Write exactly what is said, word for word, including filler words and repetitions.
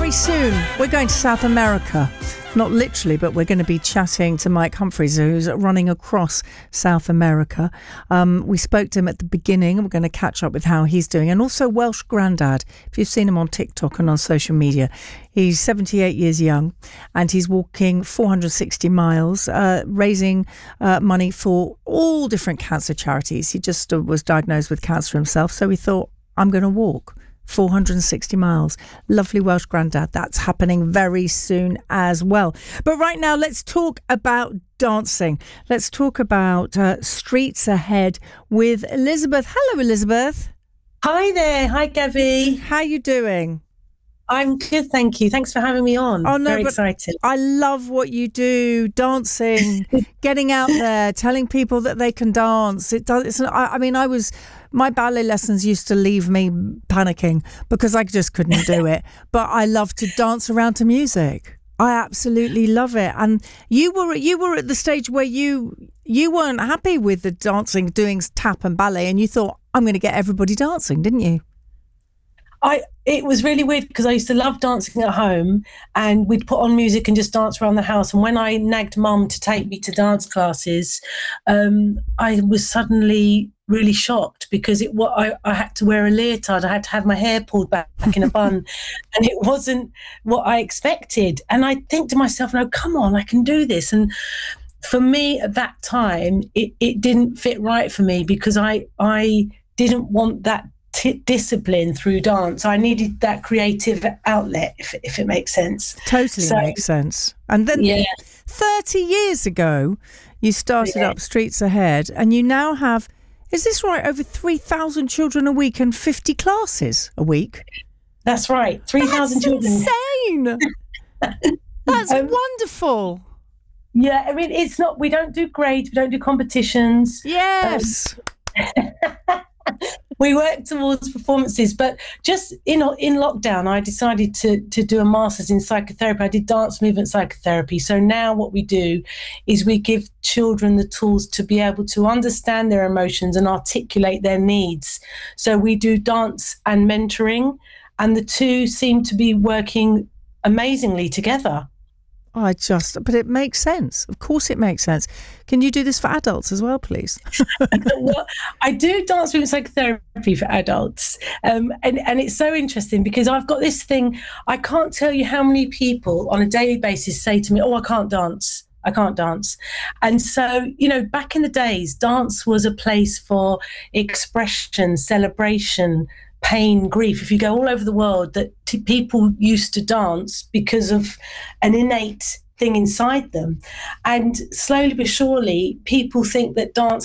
very soon, we're going to South America. Not literally, but we're going to be chatting to Mike Humphries, who's running across South America. Um, we spoke to him at the beginning, and we're going to catch up with how he's doing. And also Welsh Grandad, if you've seen him on TikTok and on social media. He's seventy-eight years young, and he's walking four hundred sixty miles, uh, raising uh, money for all different cancer charities. He just uh, was diagnosed with cancer himself, so he thought, I'm going to walk four hundred sixty miles. Lovely Welsh Grandad. That's happening very soon as well. But right now, let's talk about dancing. Let's talk about uh, Streets Ahead with Elizabeth. Hello, Elizabeth. Hi there. Hi, Gavi. How you doing? I'm good, thank you. Thanks for having me on. Oh, no, Very but excited. I love what you do, dancing, getting out there, telling people that they can dance. It does. It's, I, I mean, I was, my ballet lessons used to leave me panicking because I just couldn't do it. But I love to dance around to music. I absolutely love it. And you were you were at the stage where you you weren't happy with the dancing, doing tap and ballet, and you thought, I'm going to get everybody dancing, didn't you? I it was really weird because I used to love dancing at home, and we'd put on music and just dance around the house. And when I nagged mum to take me to dance classes, um, I was suddenly really shocked because it what I, I had to wear a leotard. I had to have my hair pulled back, back in a bun, and it wasn't what I expected. And I think to myself, no, come on, I can do this. And for me at that time, it, it didn't fit right for me because I I didn't want that T- discipline through dance. I needed that creative outlet, if, if it makes sense. Totally so, makes sense. And then yeah. thirty years ago, you started yeah. up Streets Ahead, and you now have, is this right, over three thousand children a week and fifty classes a week? That's right, three thousand children. Insane! That's um, wonderful. Yeah, I mean, it's not, we don't do grades, we don't do competitions. Yes. Um, we work towards performances, but just in in lockdown, I decided to to do a master's in psychotherapy. I did dance movement psychotherapy. So now what we do is we give children the tools to be able to understand their emotions and articulate their needs. So we do dance and mentoring, and the two seem to be working amazingly together. I just, but it makes sense. Of course it makes sense. Can you do this for adults as well, please? Well, I do dance movement psychotherapy for adults. Um, and, and it's so interesting because I've got this thing, I can't tell you how many people on a daily basis say to me, oh, I can't dance. I can't dance. And so, you know, back in the days, dance was a place for expression, celebration, pain, grief. If you go all over the world, that t- people used to dance because of an innate thing inside them. And slowly but surely, people think that dance